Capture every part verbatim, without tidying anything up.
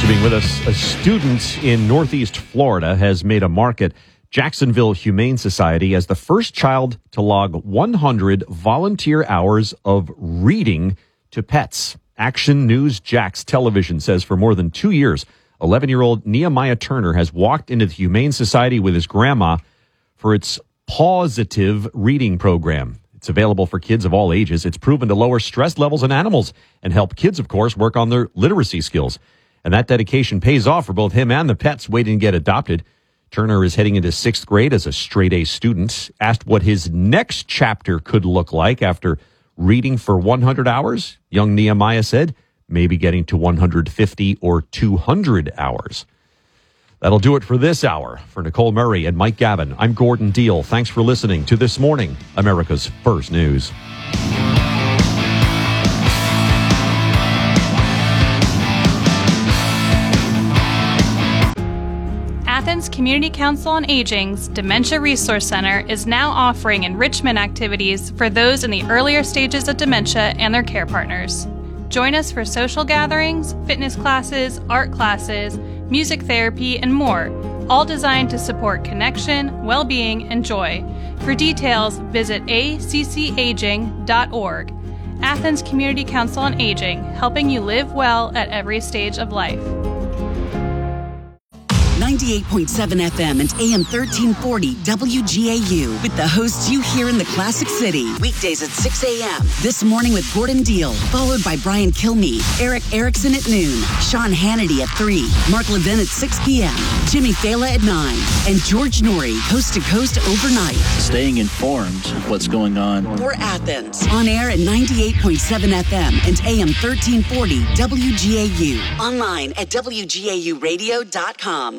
for being with us. A student in Northeast Florida has made a mark at Jacksonville Humane Society as the first child to log one hundred volunteer hours of reading to pets. Action News Jax Television says for more than two years, eleven-year-old Nehemiah Turner has walked into the Humane Society with his grandma for its Pawsitive reading program. It's available for kids of all ages. It's proven to lower stress levels in animals and help kids, of course, work on their literacy skills. And that dedication pays off for both him and the pets waiting to get adopted. Turner is heading into sixth grade as a straight-A student. Asked what his next chapter could look like after reading for one hundred hours, young Nehemiah said, maybe getting to one hundred fifty or two hundred hours. That'll do it for this hour. For Nicole Murray and Mike Gavin, I'm Gordon Deal. Thanks for listening to This Morning, America's First News. Athens Community Council on Aging's Dementia Resource Center is now offering enrichment activities for those in the earlier stages of dementia and their care partners. Join us for social gatherings, fitness classes, art classes, music therapy, and more, all designed to support connection, well-being, and joy. For details, visit a c c aging dot org. Athens Community Council on Aging, helping you live well at every stage of life. ninety-eight point seven F M and A M thirteen forty W G A U with the hosts you hear in the Classic City. Weekdays at six a.m. This Morning with Gordon Deal, followed by Brian Kilmeade, Eric Erickson at noon, Sean Hannity at three, Mark Levin at six p.m., Jimmy Fela at nine, and George Norrie, coast to coast overnight. Staying informed of what's going on. For Athens, on air at ninety-eight point seven F M and A M thirteen forty W G A U. Online at W G A U radio dot com.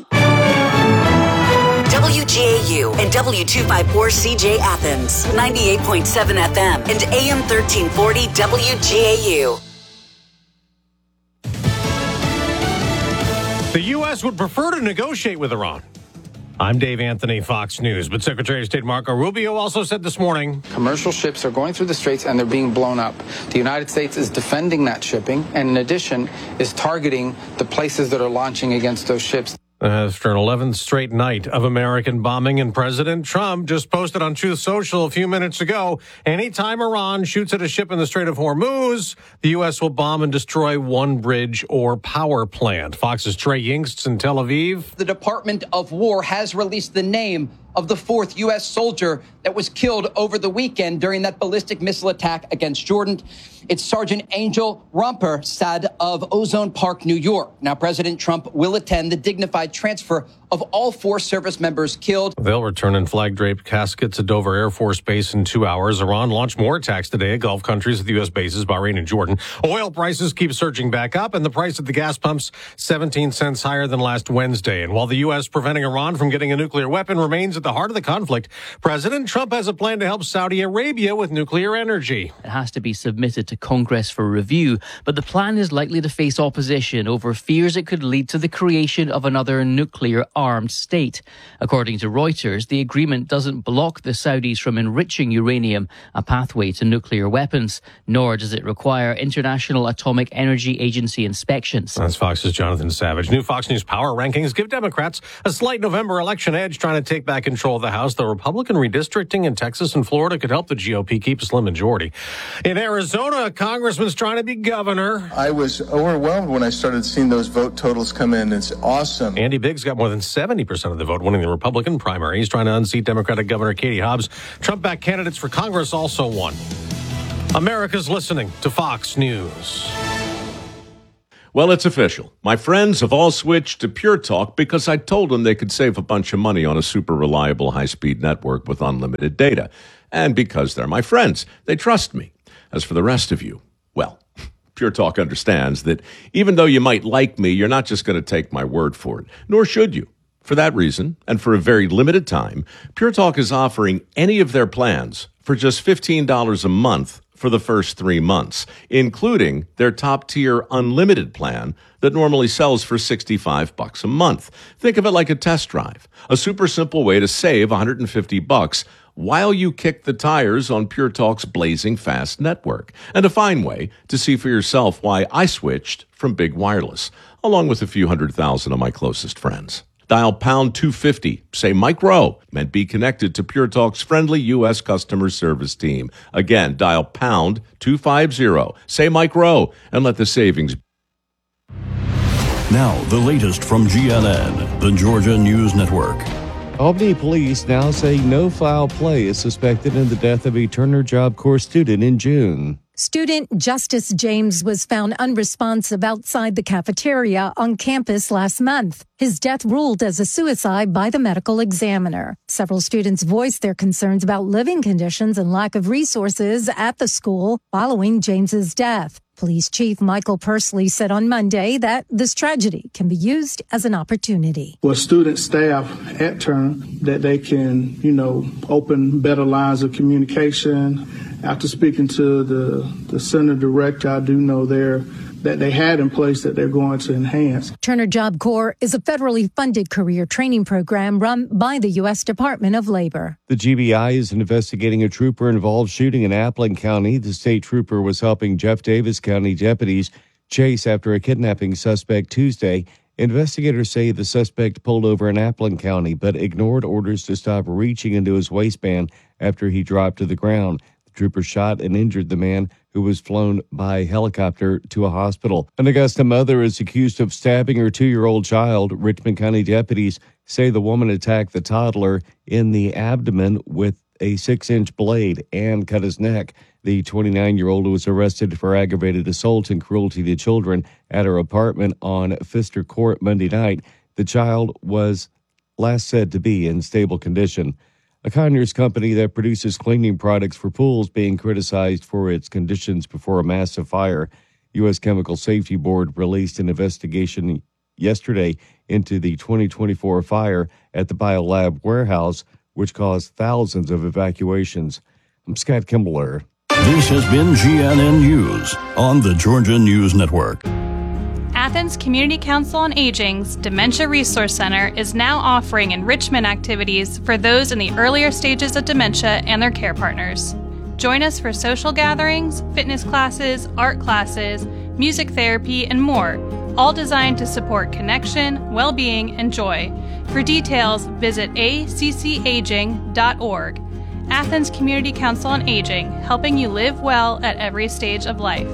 W G A U and W two fifty-four C J Athens, ninety-eight point seven F M and A M thirteen forty W G A U. The U S would prefer to negotiate with Iran. I'm Dave Anthony, Fox News. But Secretary of State Marco Rubio also said this morning, commercial ships are going through the straits and they're being blown up. The United States is defending that shipping and in addition is targeting the places that are launching against those ships. After an eleventh straight night of American bombing, and President Trump just posted on Truth Social a few minutes ago, anytime Iran shoots at a ship in the Strait of Hormuz, the U S will bomb and destroy one bridge or power plant. Fox's Trey Yingst in Tel Aviv. The Department of War has released the name of the fourth U S soldier that was killed over the weekend during that ballistic missile attack against Jordan. It's Sergeant Angel Romper-Sad of Ozone Park, New York. Now, President Trump will attend the dignified transfer of all four service members killed. They'll return in flag-draped caskets at Dover Air Force Base in two hours. Iran launched more attacks today at Gulf countries at the U S bases, Bahrain and Jordan. Oil prices keep surging back up, and the price at the gas pumps seventeen cents higher than last Wednesday. And while the U S preventing Iran from getting a nuclear weapon remains at the heart of the conflict, President Trump has a plan to help Saudi Arabia with nuclear energy. It has to be submitted to Congress for review, but the plan is likely to face opposition over fears it could lead to the creation of another nuclear-armed state. According to Reuters, the agreement doesn't block the Saudis from enriching uranium, a pathway to nuclear weapons, nor does it require International Atomic Energy Agency inspections. That's Fox's Jonathan Savage. New Fox News power rankings give Democrats a slight November election edge, trying to take back control of the House. The Republican redistricting in Texas and Florida could help the G O P keep a slim majority. In Arizona, a congressman's trying to be governor. I was overwhelmed when I started seeing those vote totals come in. It's awesome. Andy Biggs got more than seventy percent of the vote, winning the Republican primary. He's trying to unseat Democratic Governor Katie Hobbs. Trump-backed candidates for Congress also won. America's listening to Fox News. Well, it's official. My friends have all switched to Pure Talk because I told them they could save a bunch of money on a super reliable high-speed network with unlimited data. And because they're my friends, they trust me. As for the rest of you, well, Pure Talk understands that even though you might like me, you're not just going to take my word for it, nor should you. For that reason, and for a very limited time, Pure Talk is offering any of their plans for just fifteen dollars a month for the first three months, including their top-tier unlimited plan that normally sells for sixty-five bucks a month. Think of it like a test drive, a super simple way to save one hundred fifty bucks while you kick the tires on Pure Talk's blazing fast network. And a fine way to see for yourself why I switched from big wireless, along with a few hundred thousand of my closest friends. Dial pound two fifty, say Mike Rowe, and be connected to Pure Talk's friendly U S customer service team. Again, dial pound two fifty, say Mike Rowe, and let the savings. Now, the latest from G N N, the Georgia News Network. Albany police now say no foul play is suspected in the death of a Turner Job Corps student in June. Student Justice James was found unresponsive outside the cafeteria on campus last month. His death ruled as a suicide by the medical examiner. Several students voiced their concerns about living conditions and lack of resources at the school following James's death. Police Chief Michael Persley said on Monday that this tragedy can be used as an opportunity. For student staff at Turner, that they can, you know, open better lines of communication. After speaking to the, the center director, I do know there that they had in place that they're going to enhance. Turner Job Corps is a federally funded career training program run by the U S Department of Labor. The G B I is investigating a trooper-involved shooting in Appling County. The state trooper was helping Jeff Davis County deputies chase after a kidnapping suspect Tuesday. Investigators say the suspect pulled over in Appling County but ignored orders to stop reaching into his waistband after he dropped to the ground. Trooper shot and injured the man, who was flown by helicopter to a hospital. An Augusta mother is accused of stabbing her two-year-old child. Richmond County deputies say the woman attacked the toddler in the abdomen with a six-inch blade and cut his neck. The twenty-nine-year-old was arrested for aggravated assault and cruelty to children at her apartment on Pfister Court Monday night. The child was last said to be in stable condition. A Conyers company that produces cleaning products for pools being criticized for its conditions before a massive fire. U S Chemical Safety Board released an investigation yesterday into the twenty twenty-four fire at the BioLab warehouse, which caused thousands of evacuations. I'm Scott Kimbler. This has been G N N News on the Georgia News Network. Athens Community Council on Aging's Dementia Resource Center is now offering enrichment activities for those in the earlier stages of dementia and their care partners. Join us for social gatherings, fitness classes, art classes, music therapy, and more, all designed to support connection, well-being, and joy. For details, visit a c c aging dot org. Athens Community Council on Aging, helping you live well at every stage of life.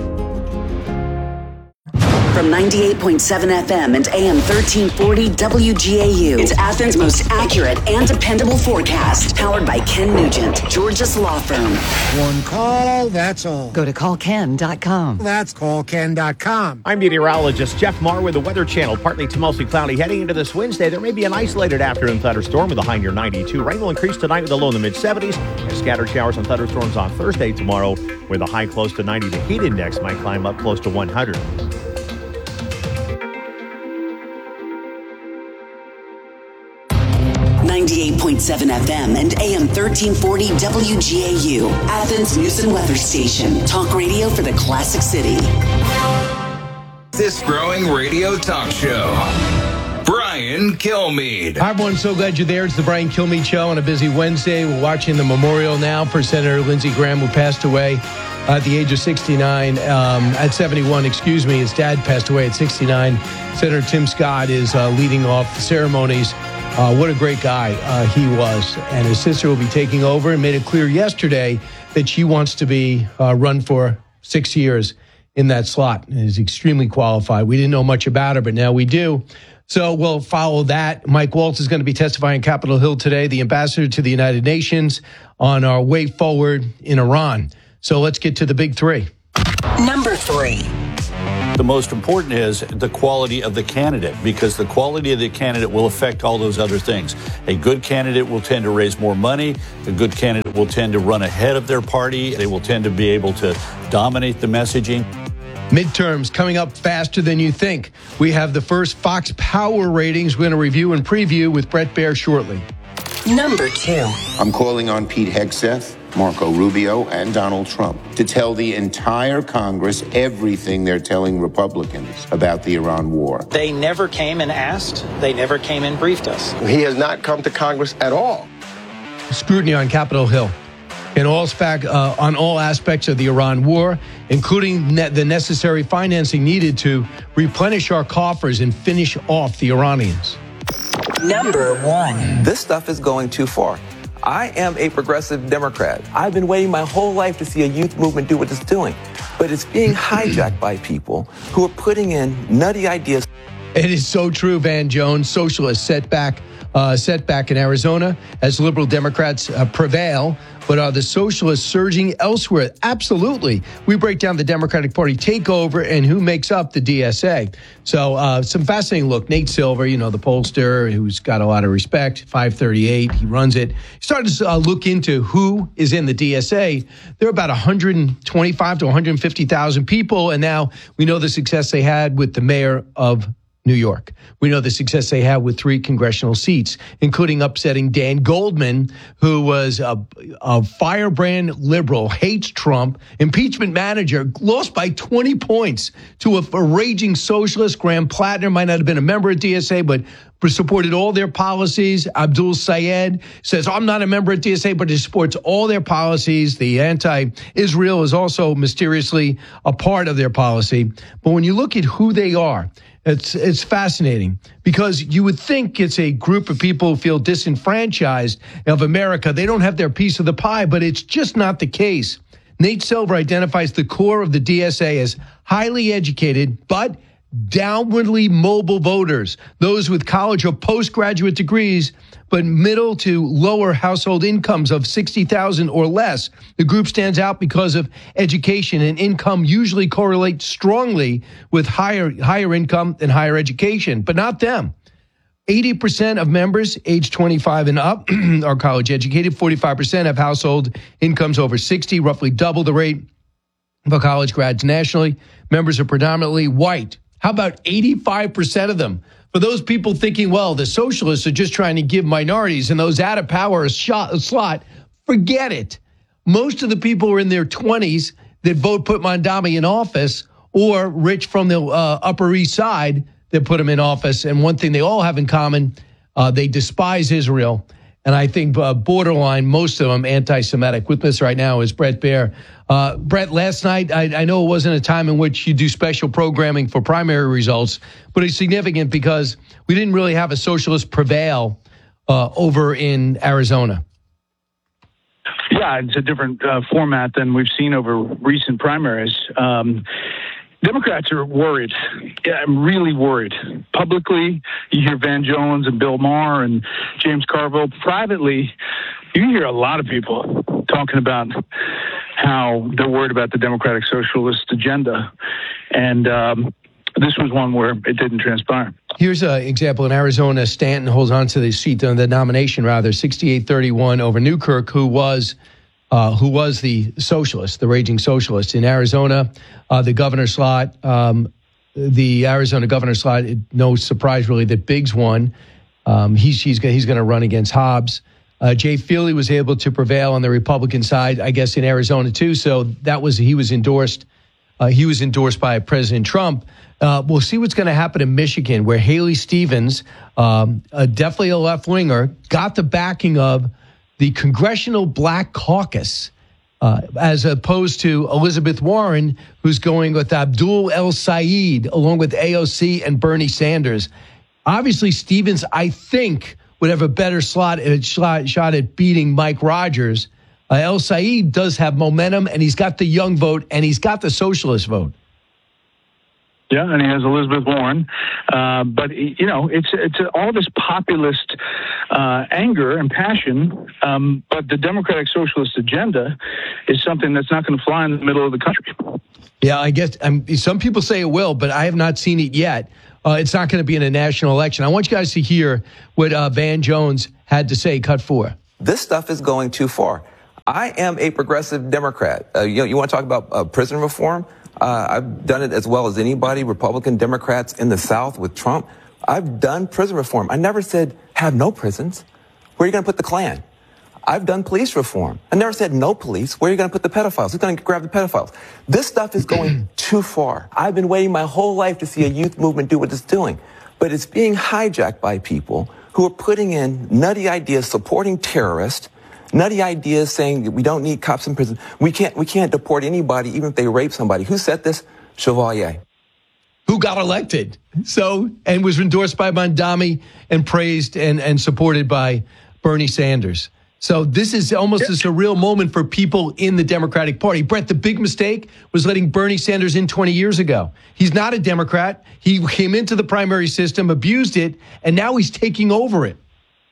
From ninety-eight point seven F M and A M thirteen forty W G A U, it's Athens' most accurate and dependable forecast. Powered by Ken Nugent, Georgia's law firm. One call, that's all. Go to call ken dot com. That's call ken dot com. I'm meteorologist Jeff Marr with the Weather Channel. Partly to mostly cloudy heading into this Wednesday. There may be an isolated afternoon thunderstorm with a high near ninety-two. Rain will increase tonight with a low in the mid seventies. And scattered showers and thunderstorms on Thursday tomorrow with a high close to ninety. The heat index might climb up close to one hundred. ninety-eight point seven F M and A M thirteen forty W G A U, Athens News and Weather Station. Talk radio for the Classic City. This growing radio talk show. Brian Kilmeade. Hi, everyone. So glad you're there. It's the Brian Kilmeade Show on a busy Wednesday. We're watching the memorial now for Senator Lindsey Graham, who passed away at the age of sixty-nine, um, at seventy-one, excuse me. His dad passed away at sixty-nine. Senator Tim Scott is uh, leading off the ceremonies. Uh, what a great guy uh, he was. And his sister will be taking over and made it clear yesterday that she wants to be uh, run for six years in that slot. And is extremely qualified. We didn't know much about her, but now we do. So we'll follow that. Mike Waltz is going to be testifying on Capitol Hill today, the ambassador to the United Nations, on our way forward in Iran. So let's get to the big three. Number three. The most important is the quality of the candidate, because the quality of the candidate will affect all those other things. A good candidate will tend to raise more money. A good candidate will tend to run ahead of their party. They will tend to be able to dominate the messaging. Midterms coming up faster than you think. We have the first Fox Power ratings we're going to review and preview with Brett Baer shortly. Number two. I'm calling on Pete Hegseth, Marco Rubio, and Donald Trump to tell the entire Congress everything they're telling Republicans about the Iran war. They never came and asked. They never came and briefed us. He has not come to Congress at all. scrutiny on Capitol Hill in all spec, uh, on all aspects of the Iran war, including ne- the necessary financing needed to replenish our coffers and finish off the Iranians. Number one. This stuff is going too far. I am a progressive Democrat. I've been waiting my whole life to see a youth movement do what it's doing. But it's being hijacked by people who are putting in nutty ideas. It is so true, Van Jones. Socialist setback, uh, setback in Arizona as liberal Democrats uh, prevail. But are the socialists surging elsewhere? Absolutely. We break down the Democratic Party takeover and who makes up the D S A. So uh, some fascinating look. Nate Silver, you know, the pollster who's got a lot of respect, five thirty-eight, he runs it. He started to uh, look into who is in the D S A. There are about one hundred twenty-five to one hundred fifty thousand people. And now we know the success they had with the mayor of New York. We know the success they had with three congressional seats, including upsetting Dan Goldman, who was a, a firebrand liberal, hates Trump, impeachment manager, lost by twenty points to a, a raging socialist. Graham Plattner might not have been a member of D S A, but supported all their policies. Abdul Sayed says, I'm not a member of D S A, but he supports all their policies. The anti-Israel is also mysteriously a part of their policy. But when you look at who they are, It's it's fascinating because you would think it's a group of people who feel disenfranchised of America. They don't have their piece of the pie, but it's just not the case. Nate Silver identifies the core of the D S A as highly educated, but downwardly mobile voters, those with college or postgraduate degrees, but middle to lower household incomes of sixty thousand or less. The group stands out because of education, and income usually correlates strongly with higher higher income and higher education, but not them. eighty percent of members age twenty-five and up are college educated. forty-five percent have household incomes over sixty, roughly double the rate of college grads nationally. Members are predominantly white. How about eighty-five percent of them? For those people thinking, well, the socialists are just trying to give minorities and those out of power a, shot, a slot, forget it. Most of the people are in their twenties that vote put Mondami in office, or rich from the uh, Upper East Side that put him in office. And one thing they all have in common, uh, they despise Israel. And I think uh, borderline, most of them anti-Semitic. With us right now is Bret Baier. Uh, Bret, last night, I, I know it wasn't a time in which you do special programming for primary results, but it's significant because we didn't really have a socialist prevail uh, over in Arizona. Yeah, it's a different uh, format than we've seen over recent primaries. Um, Democrats are worried. Yeah, I'm really worried. Publicly, you hear Van Jones and Bill Maher and James Carville. Privately, you hear a lot of people talking about how they're worried about the Democratic Socialist agenda. And um, this was one where it didn't transpire. Here's an example. In Arizona, Stanton holds on to the seat, uh, the nomination, rather, sixty-eight thirty-one over Newkirk, who was Uh, who was the socialist, the raging socialist. In Arizona, uh, the governor slot, um, the Arizona governor slot, no surprise really that Biggs won. Um, he's he's, he's going to run against Hobbs. Uh, Jay Feely was able to prevail on the Republican side, I guess, in Arizona too. So that was he was endorsed. Uh, he was endorsed by President Trump. Uh, we'll see what's going to happen in Michigan, where Haley Stevens, um, uh, definitely a left winger, got the backing of the Congressional Black Caucus, uh, as opposed to Elizabeth Warren, who's going with Abdul El Sayed, along with A O C and Bernie Sanders. Obviously, Stevens, I think, would have a better slot, shot, shot at beating Mike Rogers. Uh, El Sayed does have momentum, and he's got the young vote, and he's got the socialist vote. Yeah, and he has Elizabeth Warren. Uh, but, you know, it's it's all this populist uh, anger and passion, um, but the Democratic Socialist agenda is something that's not going to fly in the middle of the country. Yeah, I guess um, some people say it will, but I have not seen it yet. Uh, it's not going to be in a national election. I want you guys to hear what uh, Van Jones had to say, cut four. This stuff is going too far. I am a progressive Democrat. Uh, you know, you want to talk about uh, prison reform? Uh, I've done it as well as anybody, Republican Democrats in the South with Trump. I've done prison reform. I never said have no prisons. Where are you going to put the Klan? I've done police reform. I never said no police. Where are you going to put the pedophiles? Who's going to grab the pedophiles? This stuff is going too far. I've been waiting my whole life to see a youth movement do what it's doing. But it's being hijacked by people who are putting in nutty ideas, supporting terrorists, nutty ideas saying that we don't need cops in prison. We can't, we can't deport anybody, even if they rape somebody. Who said this? Chevalier. Who got elected. So, and was endorsed by Mondami and praised and, and supported by Bernie Sanders. So this is almost a surreal moment for people in the Democratic Party. Brett, the big mistake was letting Bernie Sanders in twenty years ago. He's not a Democrat. He came into the primary system, abused it, and now he's taking over it.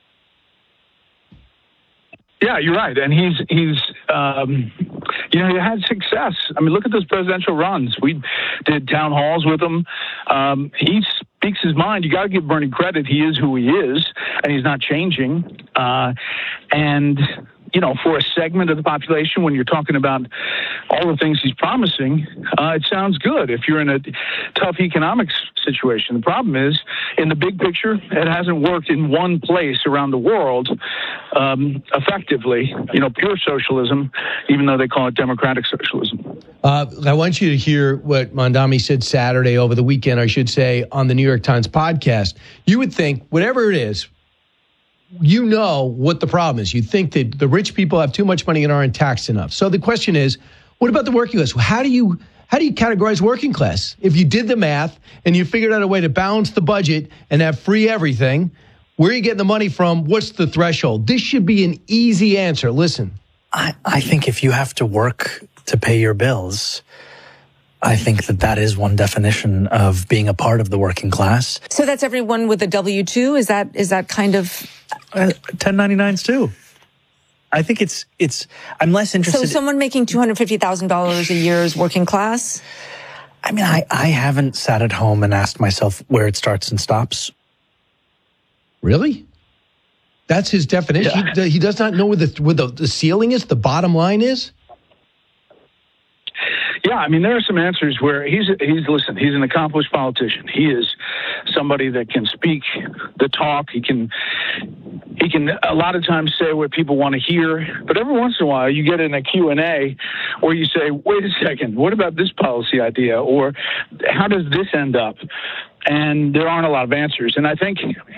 Yeah, you're right. And he's, he's, um, you know, he had success. I mean, look at those presidential runs. We did town halls with him. Um, he speaks his mind. You got to give Bernie credit. He is who he is, and he's not changing. Uh, and, you know, for a segment of the population, when you're talking about all the things he's promising, uh, it sounds good if you're in a tough economics situation. The problem is, in the big picture, it hasn't worked in one place around the world um, effectively, you know, pure socialism, even though they call it democratic socialism. Uh, I want you to hear what Mondami said Saturday, over the weekend, I should say, on the New York Times podcast. You would think, whatever it is, you know what the problem is. You think that the rich people have too much money and aren't taxed enough. So the question is, what about the working class? How do you how do you categorize working class? If you did the math and you figured out a way to balance the budget and have free everything, where are you getting the money from? What's the threshold? This should be an easy answer. Listen. I, I think if you have to work to pay your bills, I think that that is one definition of being a part of the working class. So that's everyone with a W two? Is that is that kind of... Uh, ten ninety-nines too. I think it's, it's, I'm less interested. So someone making two hundred fifty thousand dollars a year is working class? I mean, I, I haven't sat at home and asked myself where it starts and stops. Really? That's his definition? Yeah. He, he does not know where the, where the, the ceiling is, the bottom line is? Yeah, I mean, there are some answers where he's, he's listen, he's an accomplished politician. He is somebody that can speak the talk. He can, he can a lot of times say what people want to hear. But every once in a while, you get in a Q and A where you say, wait a second, what about this policy idea? Or how does this end up? And there aren't a lot of answers. And I think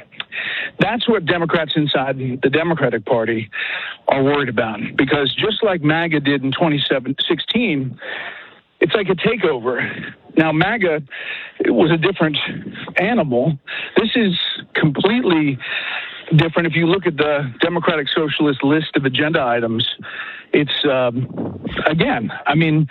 that's what Democrats inside the Democratic Party are worried about. Because just like MAGA did in twenty sixteen, it's like a takeover. Now, MAGA was a different animal. This is completely different. If you look at the Democratic Socialist list of agenda items, it's, um, again, I mean,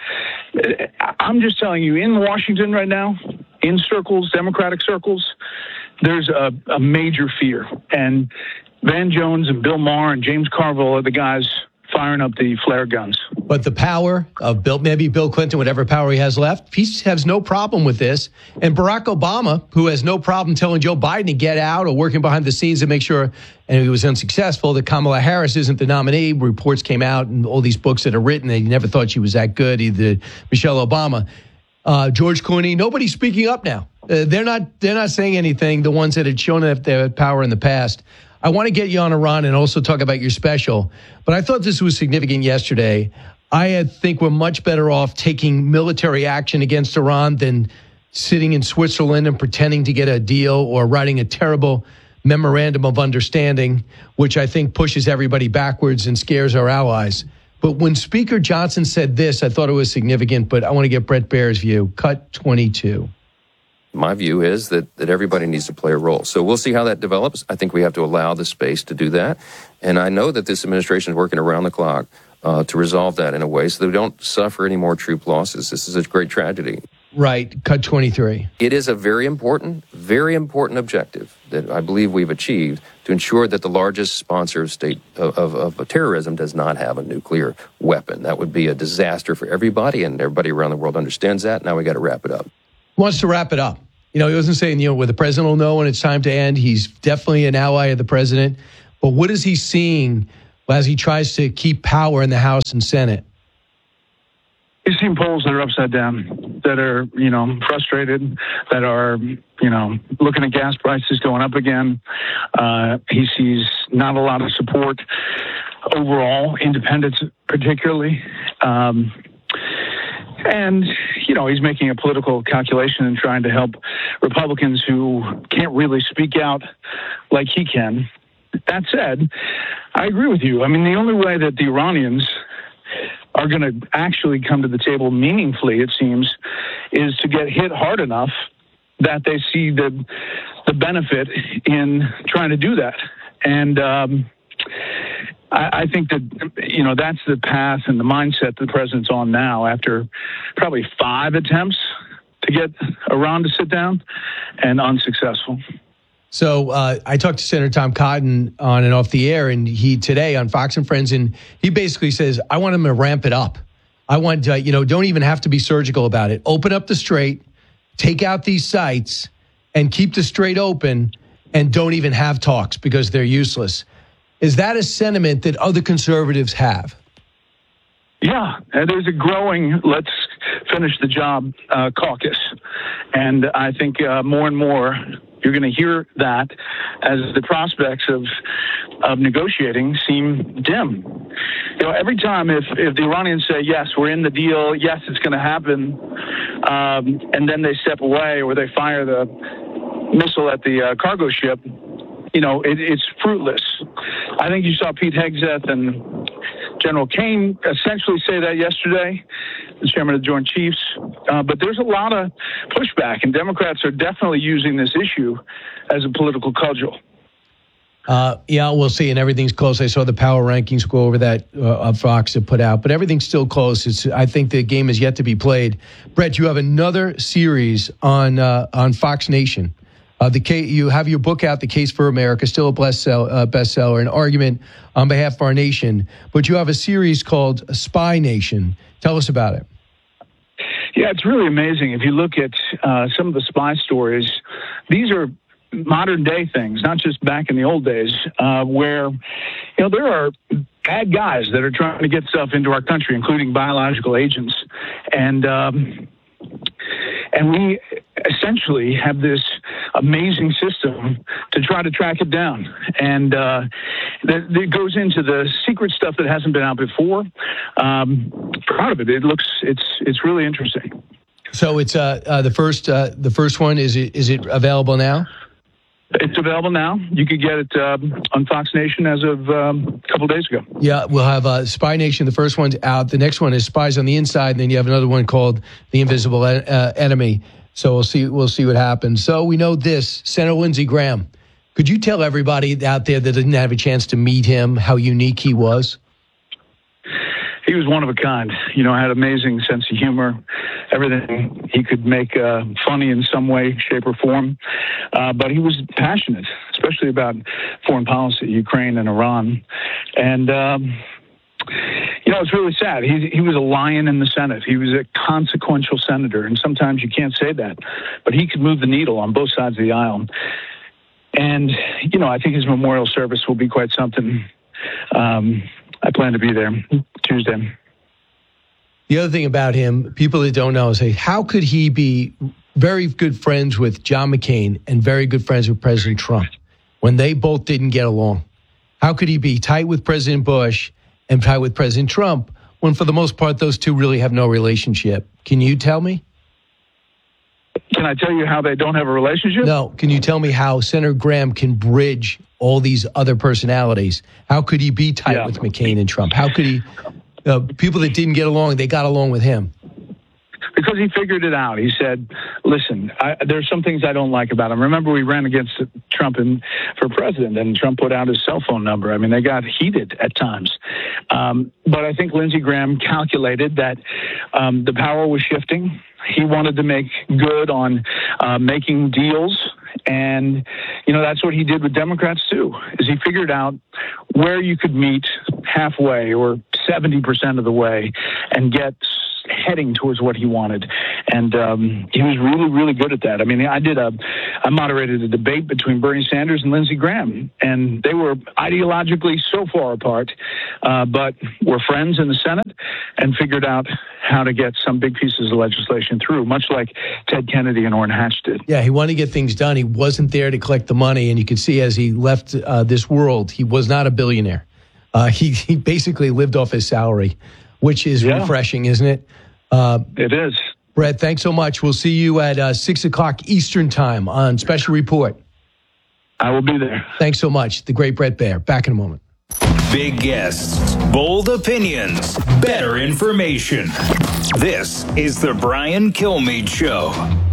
I'm just telling you, in Washington right now, in circles, Democratic circles, there's a, a major fear. And Van Jones and Bill Maher and James Carville are the guys firing up the flare guns. But the power of Bill, maybe Bill Clinton, whatever power he has left, he has no problem with this. And Barack Obama, who has no problem telling Joe Biden to get out or working behind the scenes to make sure, and he was unsuccessful, that Kamala Harris isn't the nominee. Reports came out and all these books that are written, they never thought she was that good, either Michelle Obama. Uh, George Clooney, nobody's speaking up now. Uh, they're not they're not saying anything, the ones that had shown that they had power in the past. I want to get you on Iran and also talk about your special, but I thought this was significant yesterday. I think we're much better off taking military action against Iran than sitting in Switzerland and pretending to get a deal or writing a terrible memorandum of understanding, which I think pushes everybody backwards and scares our allies. But when Speaker Johnson said this, I thought it was significant, but I want to get Brett Baer's view. Cut twenty-two. My view is that, that everybody needs to play a role. So we'll see how that develops. I think we have to allow the space to do that. And I know that this administration is working around the clock uh, to resolve that in a way so that we don't suffer any more troop losses. This is a great tragedy. Right. Cut twenty-three. It is a very important, very important objective that I believe we've achieved to ensure that the largest sponsor of state of, of, of terrorism does not have a nuclear weapon. That would be a disaster for everybody, and everybody around the world understands that. Now we got to wrap it up. Wants to wrap it up. You know, he wasn't saying, you know, where the president will know when it's time to end. He's definitely an ally of the president. But what is he seeing as he tries to keep power in the House and Senate? You've seen polls that are upside down, that are, you know, frustrated, that are, you know, looking at gas prices going up again. Uh, he sees not a lot of support overall, independents particularly. Um, and, you know, he's making a political calculation and trying to help Republicans who can't really speak out like he can. that said, I agree with you. I mean, the only way that the Iranians are going to actually come to the table meaningfully, it seems, is to get hit hard enough that they see the the benefit in trying to do that. And um, I, I think that, you know, that's the path and the mindset the president's on now after probably five attempts to get Iran to sit down and unsuccessful. So uh, I talked to Senator Tom Cotton on and off the air, and he today on Fox and Friends, and he basically says, I want him to ramp it up. I want to, you know, don't even have to be surgical about it. Open up the strait, take out these sites, and keep the strait open, and don't even have talks because they're useless. Is that a sentiment that other conservatives have? Yeah, and there's a growing let's finish the job uh, caucus. And I think uh, more and more you're going to hear that as the prospects of of negotiating seem dim. You know, every time if, if the Iranians say, yes, we're in the deal, yes, it's going to happen, um, and then they step away or they fire the missile at the uh, cargo ship, you know, it, it's fruitless. I think you saw Pete Hegseth and General Kane essentially say that yesterday, the chairman of the Joint Chiefs. Uh, but there's a lot of pushback, and Democrats are definitely using this issue as a political cudgel. Uh, yeah, we'll see. And everything's close. I saw the power rankings go over that uh, Fox have put out, but everything's still close. It's, I think the game is yet to be played. Brett, you have another series on uh, on Fox Nation. Uh, the case, you have your book out, The Case for America, still a bestseller, uh, bestseller, an argument on behalf of our nation. But you have a series called Spy Nation. Tell us about it. Yeah, it's really amazing. If you look at uh, some of the spy stories, these are modern day things, not just back in the old days, uh, where, you know, there are bad guys that are trying to get stuff into our country, including biological agents. And, um, and we essentially have this amazing system to try to track it down. And uh, that, that goes into the secret stuff that hasn't been out before. Um, proud of it. It looks, it's, it's really interesting. So it's uh, uh, the first, uh, the first one. Is it, is it available now? It's available now. You could get it um, on Fox Nation as of um, a couple days ago. Yeah, we'll have uh, Spy Nation. The first one's out. The next one is Spies on the Inside, and then you have another one called The Invisible uh, Enemy. So we'll see. We'll see what happens. So we know this. Senator Lindsey Graham. Could you tell everybody out there that didn't have a chance to meet him how unique he was? He was one of a kind. You know, had amazing sense of humor. Everything he could make uh, funny in some way, shape, or form. Uh, but he was passionate, especially about foreign policy, Ukraine and Iran. And, um, you know, it's really sad. He, he was a lion in the Senate. He was a consequential senator. And sometimes you can't say that. But he could move the needle on both sides of the aisle. And, you know, I think his memorial service will be quite something. Um, I plan to be there Tuesday. The other thing about him, people that don't know, say, how could he be very good friends with John McCain and very good friends with President Trump when they both didn't get along? How could he be tight with President Bush and tight with President Trump when, for the most part, those two really have no relationship? Can you tell me? Can I tell you how they don't have a relationship? No. Can you tell me how Senator Graham can bridge all these other personalities? How could he be tight yeah. with McCain and Trump? How could he, uh, people that didn't get along, they got along with him? Because he figured it out. He said, listen, I, there's some things I don't like about him. Remember, we ran against Trump in, for president, and Trump put out his cell phone number. I mean, they got heated at times. Um, but I think Lindsey Graham calculated that um, the power was shifting. He wanted to make good on uh, making deals. And, you know, that's what he did with Democrats, too, is he figured out where you could meet halfway or seventy percent of the way and get heading towards what he wanted. And um, he was really, really good at that. I mean, I did a, I moderated a debate between Bernie Sanders and Lindsey Graham, and they were ideologically so far apart, uh, but were friends in the Senate and figured out how to get some big pieces of legislation through, much like Ted Kennedy and Orrin Hatch did. Yeah, he wanted to get things done. He wasn't there to collect the money, and you could see as he left uh, this world, he was not a billionaire. Uh, he, he basically lived off his salary, which is yeah. refreshing, isn't it? Uh, it is. Brett, thanks so much. We'll see you at uh, six o'clock Eastern time on Special Report. I will be there. Thanks so much. The great Bret Baier. Back in a moment. Big guests, bold opinions, better information. This is the Brian Kilmeade Show.